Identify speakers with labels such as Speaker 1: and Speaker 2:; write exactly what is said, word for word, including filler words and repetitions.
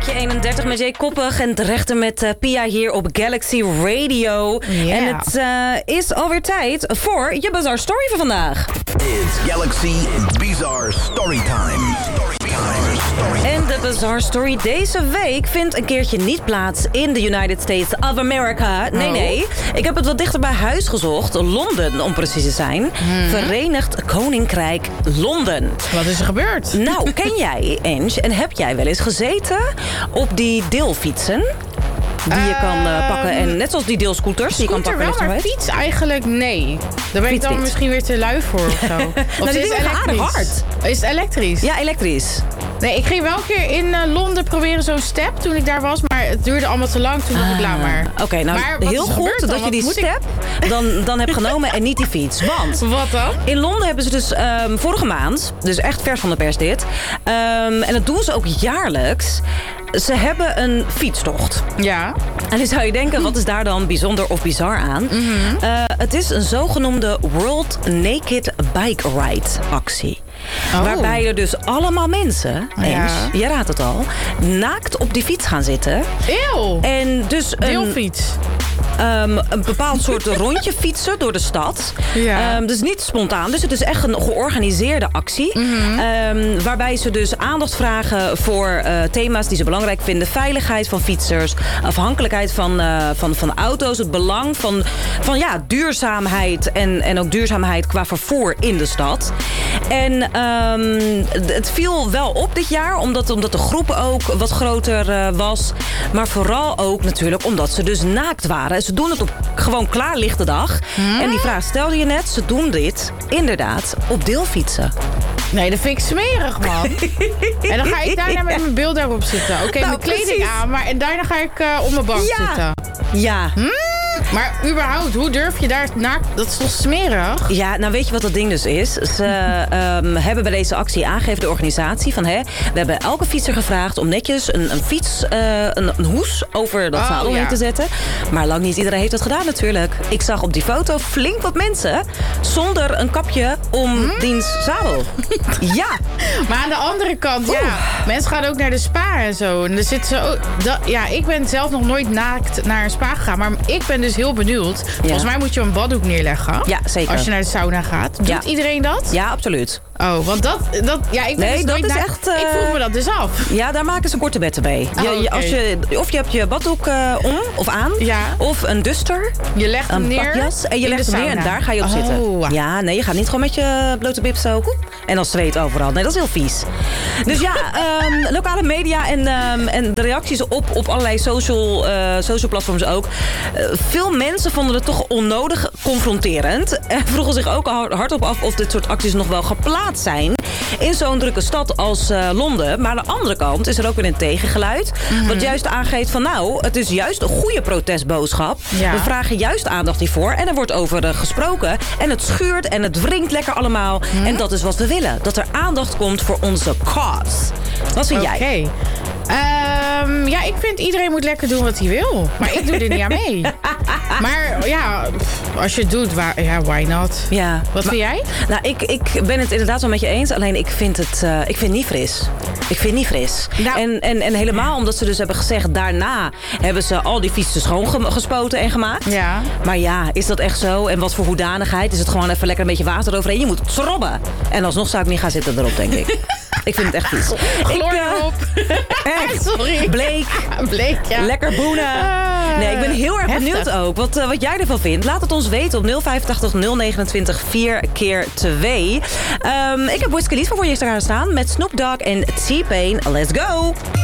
Speaker 1: Nummertje eenendertig met Jay Koppig en terechter met uh, Pia hier op Galaxy Radio.
Speaker 2: Yeah.
Speaker 1: En het uh, is alweer tijd voor je Bizarre Story van vandaag.
Speaker 3: It's Galaxy Bizarre Storytime.
Speaker 1: En de Bizarre Story deze week vindt een keertje niet plaats in de United States of America. Nee,
Speaker 2: oh.
Speaker 1: nee. Ik heb het wat dichter bij huis gezocht. Londen, om precies te zijn. Hmm. Verenigd Koninkrijk Londen.
Speaker 2: Wat is er gebeurd?
Speaker 1: Nou, ken jij, Ange, en heb jij wel eens gezeten op die deelfietsen? Die je kan uh, pakken. En net zoals die deelscooters. Die je kan pakken
Speaker 2: wel, maar fiets eigenlijk nee. Daar ben ik dan misschien weer te lui voor of zo. Of
Speaker 1: nou, die
Speaker 2: is het
Speaker 1: elektrisch? Hard.
Speaker 2: Is het elektrisch?
Speaker 1: Ja, elektrisch.
Speaker 2: Nee, ik ging wel een keer in uh, Londen proberen zo'n step toen ik daar was. Maar het duurde allemaal te lang. Toen dacht ik, laat maar.
Speaker 1: Oké, okay, nou
Speaker 2: maar
Speaker 1: heel goed dat je die step ik... dan, dan hebt genomen en niet die fiets. Want
Speaker 2: wat dan?
Speaker 1: In Londen hebben ze dus um, vorige maand, dus echt vers van de pers dit. Um, en dat doen ze ook jaarlijks. Ze hebben een fietstocht.
Speaker 2: Ja.
Speaker 1: En dan zou je denken, wat is daar dan bijzonder of bizar aan? Mm-hmm. uh, het is een zogenoemde World Naked Bike Ride actie. Oh. Waarbij er dus allemaal mensen,
Speaker 2: ja.
Speaker 1: Eens, je raadt het al, naakt op die fiets gaan zitten.
Speaker 2: Eeuw.
Speaker 1: En dus een
Speaker 2: deelfiets.
Speaker 1: Um, een bepaald soort rondje fietsen door de stad.
Speaker 2: Ja.
Speaker 1: Um, dus niet spontaan. Dus het is echt een georganiseerde actie.
Speaker 2: Mm-hmm.
Speaker 1: Um, waarbij ze dus aandacht vragen voor uh, thema's die ze belangrijk vinden. Veiligheid van fietsers. Afhankelijkheid van, uh, van, van auto's. Het belang van, van ja, duurzaamheid. En, en ook duurzaamheid qua vervoer in de stad. En um, het viel wel op dit jaar. Omdat, omdat de groep ook wat groter uh, was. Maar vooral ook natuurlijk omdat ze dus naakt waren. Ze doen het op gewoon klaarlichte dag. Hmm? En die vraag stelde je net. Ze doen dit inderdaad op deelfietsen.
Speaker 2: Nee, dat vind ik smerig, man. En dan ga ik daarna met mijn beeld daarop zitten. Oké, okay, nou, mijn kleding precies. aan. Maar en daarna ga ik uh, op mijn bank
Speaker 1: ja.
Speaker 2: zitten.
Speaker 1: Ja.
Speaker 2: Hmm? Maar überhaupt, hoe durf je daar naakt? Dat is toch smerig?
Speaker 1: Ja, nou weet je wat dat ding dus is? Ze um, hebben bij deze actie aangegeven, de organisatie, van hè, we hebben elke fietser gevraagd om netjes een, een fiets, uh, een, een hoes over dat zadel oh, heen ja. te zetten. Maar lang niet iedereen heeft dat gedaan natuurlijk. Ik zag op die foto flink wat mensen zonder een kapje om hmm? diens zadel. Ja.
Speaker 2: Maar aan de andere kant, Oeh. ja, mensen gaan ook naar de spa en zo. En er zit zo dat, ja, ik ben zelf nog nooit naakt naar een spa gegaan, maar ik ben dus heel benieuwd. Ja. Volgens mij moet je een baddoek neerleggen.
Speaker 1: Ja, zeker.
Speaker 2: Als je naar de sauna gaat. Doet ja. iedereen dat?
Speaker 1: Ja, absoluut.
Speaker 2: Oh, want dat, dat ja, ik ben
Speaker 1: nee,
Speaker 2: dus
Speaker 1: dat
Speaker 2: nooit
Speaker 1: is
Speaker 2: naar...
Speaker 1: echt. Uh...
Speaker 2: Ik vroeg me dat dus af.
Speaker 1: Ja, daar maken ze korte betten mee.
Speaker 2: Oh,
Speaker 1: je, je,
Speaker 2: okay.
Speaker 1: als je, of je hebt je baddoek uh, om of aan.
Speaker 2: Ja.
Speaker 1: Of een duster.
Speaker 2: Je legt hem
Speaker 1: een
Speaker 2: neer.
Speaker 1: Badjas, en je legt hem neer en daar ga je op
Speaker 2: oh.
Speaker 1: zitten. Ja, nee, je gaat niet gewoon met je blote bib zo. En dan zweet overal. Nee, dat is heel vies. Dus ja, um, lokale media en, um, en de reacties op, op allerlei social, uh, social platforms ook. Uh, veel mensen vonden het toch onnodig confronterend. En vroegen zich ook hardop af of dit soort acties nog wel geplaatst zijn in zo'n drukke stad als uh, Londen. Maar aan de andere kant is er ook weer een tegengeluid. Mm-hmm. Wat juist aangeeft van nou, het is juist een goede protestboodschap. Ja. We vragen juist aandacht hiervoor. En er wordt over uh, gesproken. En het schuurt en het wringt lekker allemaal. Mm-hmm. En dat is wat we willen. Dat er aandacht komt voor onze cause. Wat vind
Speaker 2: okay.
Speaker 1: jij?
Speaker 2: Um, ja, ik vind iedereen moet lekker doen wat hij wil. Maar ik doe er niet aan mee. Maar ja, als je het doet, waar, ja, why not?
Speaker 1: Ja.
Speaker 2: Wat
Speaker 1: maar,
Speaker 2: vind jij?
Speaker 1: Nou, ik, ik ben het inderdaad wel met je eens. Alleen ik vind het, uh, ik vind het niet fris. Ik vind het niet fris. Nou, en, en, en helemaal omdat ze dus hebben gezegd, daarna hebben ze al die fietsen schoongespoten en gemaakt.
Speaker 2: Ja. Maar
Speaker 1: ja, is dat echt zo? En wat voor hoedanigheid? Is het gewoon even lekker een beetje water eroverheen? Je moet het schrobben. En alsnog zou ik niet gaan zitten erop, denk ik. Ik vind het echt vies.
Speaker 2: Gloor erop.
Speaker 1: Echt.
Speaker 2: Sorry.
Speaker 1: Bleek.
Speaker 2: Bleek, ja.
Speaker 1: Lekker boenen. Nee, ik ben heel erg
Speaker 2: Heftig.
Speaker 1: benieuwd ook wat, uh, wat jij ervan vindt. Laat het ons weten op nul vijf acht nul negen twee vier keer twee. Um, ik heb Wiz Khalifa voor je gaan staan met Snoop Dogg en T-Pain. Let's go!